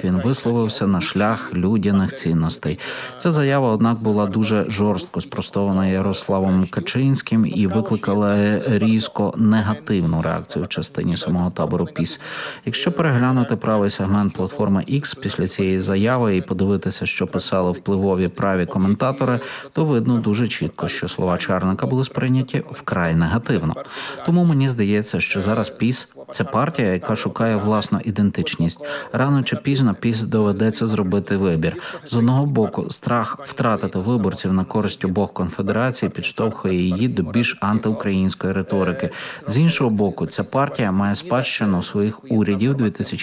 як він висловився на шлях людяних цінностей. Ця заява, однак, була дуже жорстко спростована Ярославом Качинським і викликала різко негативну реакцію в частині самого табору ПіС. Якщо переглянути правий сегмент платформи X після цієї заяви і подивитися, що писали впливові праві коментатори, то видно дуже чітко, що слова Чарника були сприйняті вкрай негативно. Тому мені здається, що зараз ПіС – це партія, яка шукає власну ідентичність. Рано чи пізно ПіС доведеться зробити вибір. З одного боку, страх втратити виборців на користь обох конфедерацій підштовхує її до більш антиукраїнської риторики. З іншого боку, ця партія має спадщину своїх урядів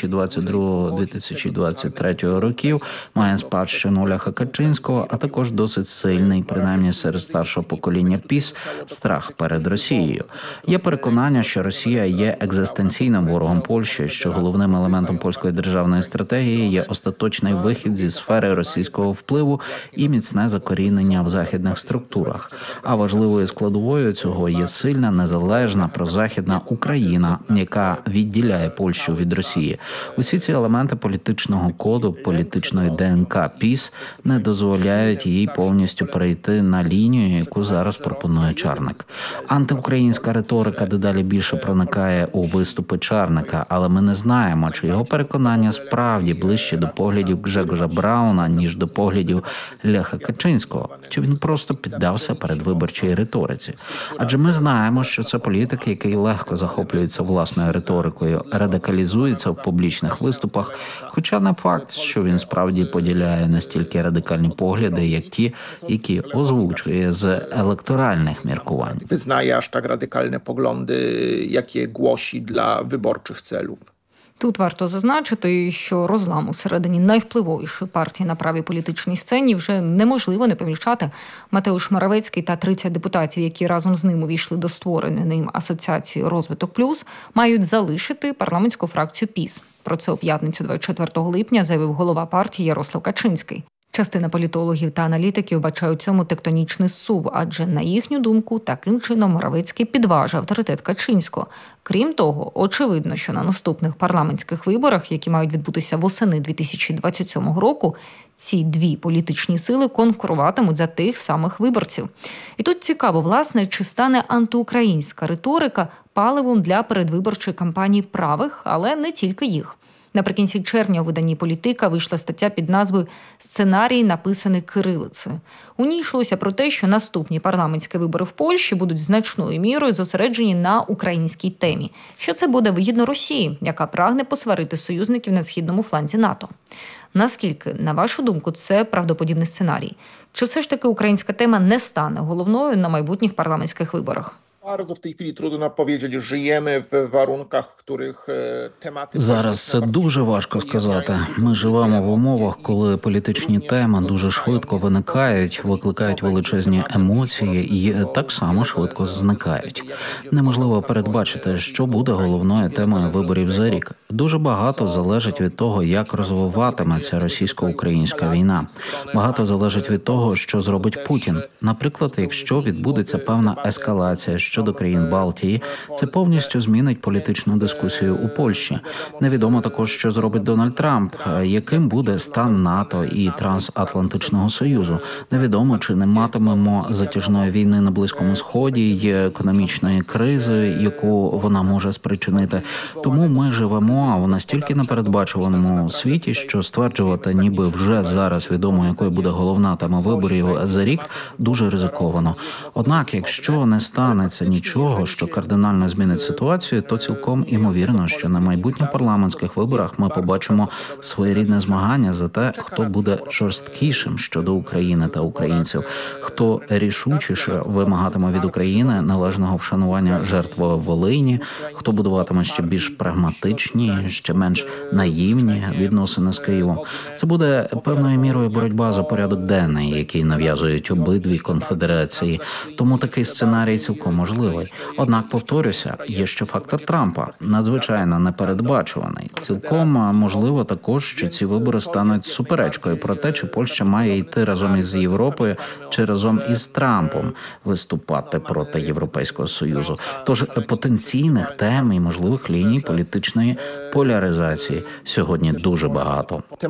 2022-2023 років, має спадщину Ляха Качинського, а також досить сильний, принаймні серед старшого покоління ПіС, страх перед Росією. Є переконання, що Росія є екзистенційним ворогом Польщі, що головним елементом польської державної стратегії є остаточний вихід зі сфери російського впливу і міцне закорінення в західних структурах. А важливою складовою цього є сильна, незалежна, прозахідна Україна, яка відділяє Польщу від Росії. Усі ці елементи політичного коду, політичної ДНК ПіС не дозволяють їй повністю перейти на лінію, яку зараз пропонує Чарник. Антиукраїнська риторика дедалі більше проникає у виступи Чарника, але ми не знаємо, чи його переконання справді ближче до поглядів Гжегожа Брауна, ніж до поглядів Ляха Качинського, чи він просто піддався передвиборчій риториці. Адже ми знаємо, що це політик, який легко захоплюється власною риторикою, радикалізується в публічних виступах, хоча не факт, що він справді поділяє настільки радикальні погляди, як ті, які озвучує з електоральних міркувань. Wyznaje aż tak radykalne poglądy, jakie głosi dla wyborczych celów. Тут варто зазначити, що розлам усередині найвпливовішої партії на правій політичній сцені вже неможливо не помічати. Матеуш Моравецький та 30 депутатів, які разом з ним увійшли до створеної ним асоціації «Розвиток Плюс», мають залишити парламентську фракцію ПіС. Про це у п'ятницю 24 липня заявив голова партії Ярослав Качинський. Частина політологів та аналітиків бачає у цьому тектонічний зсув, адже, на їхню думку, таким чином Моравецький підважив авторитет Качинського. Крім того, очевидно, що на наступних парламентських виборах, які мають відбутися восени 2027 року, ці дві політичні сили конкуруватимуть за тих самих виборців. І тут цікаво, власне, чи стане антиукраїнська риторика паливом для передвиборчої кампанії правих, але не тільки їх. Наприкінці червня у виданні «Політика» вийшла стаття під назвою «Сценарій, написаний кирилицею». У ній йшлося про те, що наступні парламентські вибори в Польщі будуть значною мірою зосереджені на українській темі. Що це буде вигідно Росії, яка прагне посварити союзників на східному фланзі НАТО. Наскільки, на вашу думку, це правдоподібний сценарій? Чи все ж таки українська тема не стане головною на майбутніх парламентських виборах? Bardzo w tej chwili trudno powiedzieć, żyjemy w warunkach, w których tematy... Зараз це дуже важко сказати. Ми живемо в умовах, коли політичні теми дуже швидко виникають, викликають величезні емоції і так само швидко зникають. Неможливо передбачити, що буде головною темою виборів за рік. Дуже багато залежить від того, як розвиватиметься російсько-українська війна. Багато залежить від того, що зробить Путін. Наприклад, якщо відбудеться певна ескалація щодо країн Балтії, це повністю змінить політичну дискусію у Польщі. Невідомо також, що зробить Дональд Трамп, яким буде стан НАТО і Трансатлантичного Союзу. Невідомо, чи не матимемо затяжної війни на Близькому Сході і економічної кризи, яку вона може спричинити. Тому ми живемо в настільки непередбачуваному світі, що стверджувати, ніби вже зараз відомо, якою буде головна тема виборів за рік, дуже ризиковано. Однак, якщо не станеться нічого, що кардинально змінить ситуацію, то цілком імовірно, що на майбутніх парламентських виборах ми побачимо своєрідне змагання за те, хто буде жорсткішим щодо України та українців, хто рішучіше вимагатиме від України належного вшанування жертв Волині, хто будуватиме ще більш прагматичні, ще менш наївні відносини з Києвом. Це буде певною мірою боротьба за порядок денний, який нав'язують обидві конфедерації. Тому такий сценарій цілком можливий. Однак, повторюся, є ще фактор Трампа, надзвичайно непередбачуваний. Цілком можливо також, що ці вибори стануть суперечкою про те, чи Польща має йти разом із Європою, чи разом із Трампом виступати проти Європейського Союзу. Тож потенційних тем і можливих ліній політичної поляризації сьогодні дуже багато.